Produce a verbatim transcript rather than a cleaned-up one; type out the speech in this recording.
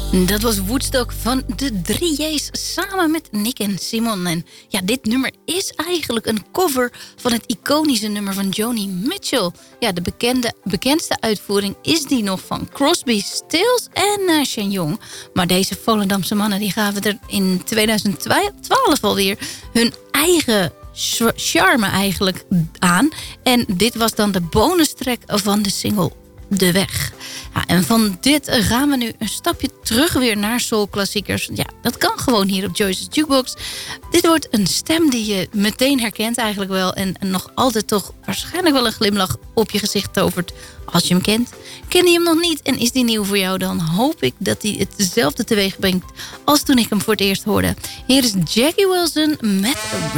Dat was Woodstock van de drie J's samen met Nick en Simon. En ja, dit nummer is eigenlijk een cover van het iconische nummer van Joni Mitchell. Ja, de bekende, bekendste uitvoering is die nog van Crosby, Stills en uh, Shane Young. Maar deze Volendamse mannen die gaven er in tweeduizend twaalf alweer hun eigen charme eigenlijk aan. En dit was dan de bonustrack van de single De Weg. Ja, en van dit gaan we nu een stapje terug weer naar soulklassiekers. Ja, dat kan gewoon hier op Joyce's Jukebox. Dit wordt een stem die je meteen herkent eigenlijk wel. En, en nog altijd toch waarschijnlijk wel een glimlach op je gezicht tovert als je hem kent. Ken je hem nog niet en is die nieuw voor jou? Dan hoop ik dat hij hetzelfde teweeg brengt als toen ik hem voor het eerst hoorde. Hier is Jackie Wilson met